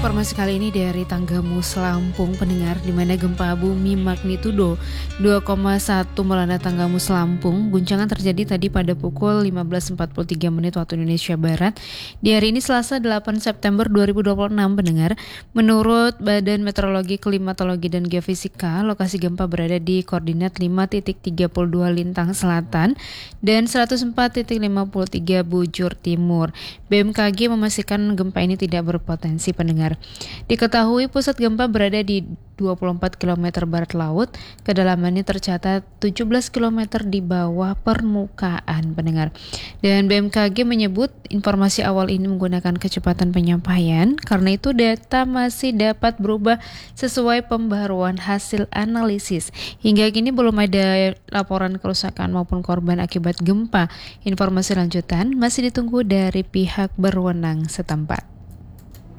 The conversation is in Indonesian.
Informasi kali ini dari Tanggamus Lampung, pendengar, di mana gempa bumi magnitudo 2,1 melanda Tanggamus Lampung. Guncangan terjadi tadi pada pukul 15.43 menit waktu Indonesia Barat. Di hari ini Selasa 8 September 2026, pendengar. Menurut Badan Meteorologi, Klimatologi dan Geofisika, lokasi gempa berada di koordinat 5.32 Lintang Selatan dan 104.53 Bujur Timur. BMKG memastikan gempa ini tidak berpotensi, pendengar. Diketahui pusat gempa berada di 24 km barat laut, kedalamannya tercatat 17 km di bawah permukaan, pendengar. Dan BMKG menyebut informasi awal ini menggunakan kecepatan penyampaian, karena itu data masih dapat berubah sesuai pembaruan hasil analisis. Hingga kini belum ada laporan kerusakan maupun korban akibat gempa. Informasi lanjutan masih ditunggu dari pihak berwenang setempat.